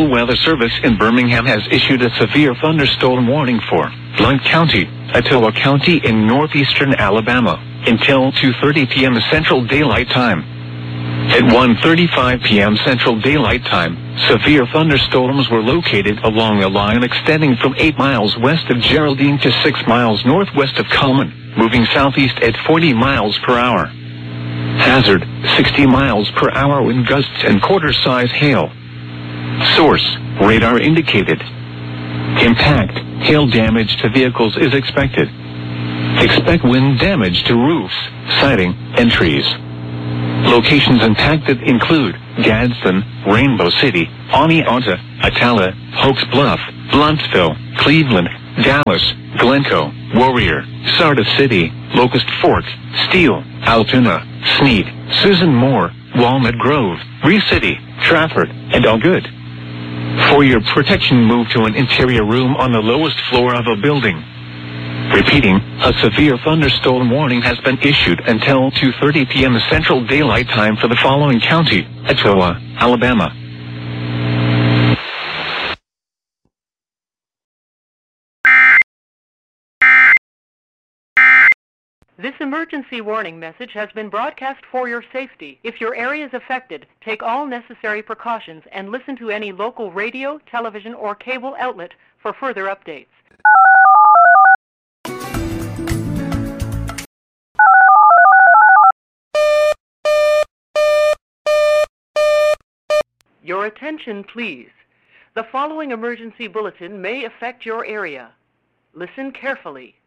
National Weather Service in Birmingham has issued a severe thunderstorm warning for Blount County, Etowah County in northeastern Alabama until 2:30 p.m. Central Daylight Time. At 1:35 p.m. Central Daylight Time, severe thunderstorms were located along a line extending from 8 miles west of Geraldine to 6 miles northwest of Cullman, moving southeast at 40 miles per hour. Hazard, 60 miles per hour wind gusts and quarter-size hail. Source, radar indicated. Impact, hail damage to vehicles is expected. Expect wind damage to roofs, siding, and trees. Locations impacted include Gadsden, Rainbow City, Oneonta, Attala, Hokes Bluff, Blountsville, Cleveland, Dallas, Glencoe, Warrior, Sardis City, Locust Fork, Steele, Altoona, Sneed, Susan Moore, Walnut Grove, Ree City, Trafford, and Allgood. For your protection, move to an interior room on the lowest floor of a building. Repeating, a severe thunderstorm warning has been issued until 2:30 p.m. Central Daylight Time for the following county: Etowah, Alabama. This emergency warning message has been broadcast for your safety. If your area is affected, take all necessary precautions and listen to any local radio, television, or cable outlet for further updates. Your attention, please. The following emergency bulletin may affect your area. Listen carefully.